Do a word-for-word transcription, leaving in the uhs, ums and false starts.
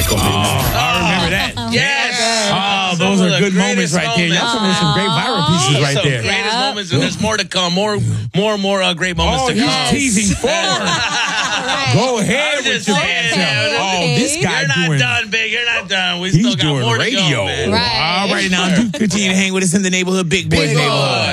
Go Big Boy. I remember that. Yes. Oh, Some those of are the good moments greatest right there. Y'all moments. some, some great viral pieces right Some there. greatest Yeah. moments, and there's more to come. More, more, more uh, great moments Oh, to he's come. teasing forward. Go ahead I'm with just your saying, bad man. self. Oh, Okay. this guy You're not doing. done, big. You're not done. We He's still got doing more radio. to go, man. Right. All right, now do continue to hang with us in the neighborhood, Big Boys Big neighborhood. Boy.